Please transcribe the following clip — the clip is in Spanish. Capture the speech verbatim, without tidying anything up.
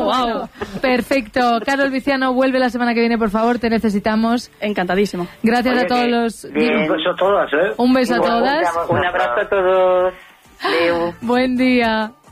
Wow. Perfecto. Carol Viciano, vuelve la semana que viene, por favor, te necesitamos. Encantadísimo. Gracias Oye, a todos que- los... bien. Un beso a todas, ¿eh? Un beso a Igual, todas. Un abrazo a todos. Adeu. Buen día.